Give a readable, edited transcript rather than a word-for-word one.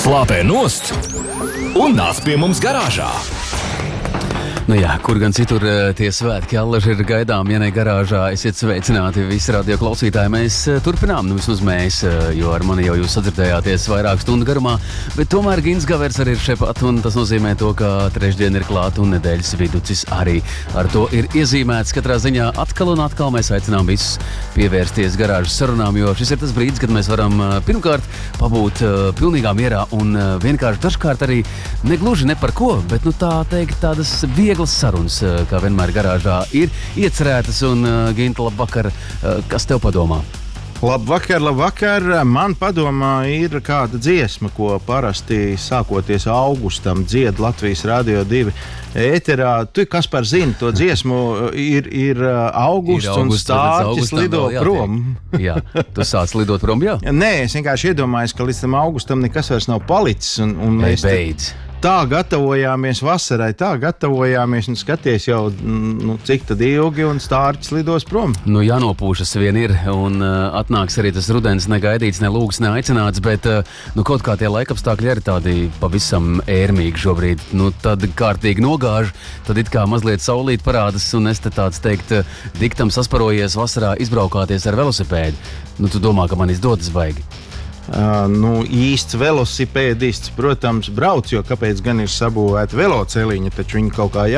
Slāpē nost un nāc pie mums garāžā. Nu jā, kur gan citur tie svētki allaži ir gaidām, ja ne garāžā. Esiet sveicināti visi radio klausītāji. Mēs turpinām, vismaz mēs, jo ar mani jau jūs sadzirdējāties vairāk stundu garumā, bet tomēr Gins Gavers arī ir šepat, un tas nozīmē to, ka trešdien ir klāt un nedēļas viducis arī. Ar to ir iezīmēts katrā ziņā atkal un atkal mēs aicinām visus pievērsties garāžas sarunām, jo šis ir tas brīdis, kad mēs varam pirmkārt pabūt pilnīgā mierā un vienkārši dažkārt arī negluži ne par ko, bet tā teikt tādas vieglas sarunas, kā vienmēr garāžā ir iecerētas, un Ginta, labvakar, kas tev padomā? Labvakar. Man padomā ir kāda dziesma, ko parasti sākoties augustam dzied Latvijas Radio 2 ēterā. Tu, Kaspar, zini to dziesmu, ir augusts un stārķis lido prom. Jā, tu sāc lidot prom, jā? Nē, es vienkārši iedomājos, ka līdz tam augustam nekas vairs nav palicis. Un mēs beidz. Tā gatavojāmies vasarai, un skaties jau, cik tad ilgi un stārķis lidos prom. Jānopūšas vien ir, un atnāks arī tas rudens negaidīts, ne lūgts, ne aicināts, bet kaut kā tie laikapstākļi ir tādi pavisam ērmīgi šobrīd. Tad kārtīgi nogāž, tad it kā mazliet saulīt parādas, un es te tāds teikt, diktam sasparojies vasarā izbraukāties ar velosipēdu. Tu domā, ka man izdodas baigi? Īsts velosipēdists, protams, brauc, jo kāpēc gan ir sabūvēta veloceliņa, taču viņi kaut kā